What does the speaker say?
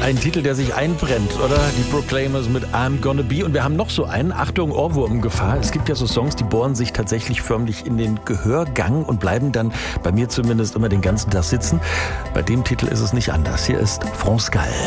Ein Titel, der sich einbrennt, oder? Die Proclaimers mit I'm Gonna Be. Und wir haben noch so einen, Achtung, Ohrwurmgefahr. Es gibt ja so Songs, die bohren sich tatsächlich förmlich in den Gehörgang und bleiben dann, bei mir zumindest, immer den ganzen Tag sitzen. Bei dem Titel ist es nicht anders. Hier ist France Gall.